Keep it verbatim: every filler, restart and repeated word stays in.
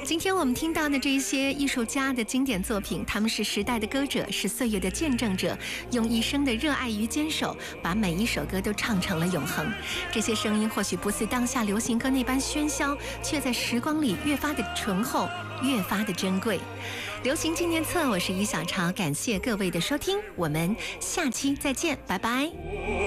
今天我们听到的这些艺术家的经典作品，他们是时代的歌者，是岁月的见证者，用一生的热爱与坚守，把每一首歌都唱成了永恒。这些声音或许不似当下流行歌那般喧嚣，却在时光里越发的醇厚，越发的珍贵。流行纪念册，我是于小潮，感谢各位的收听，我们下期再见，拜拜。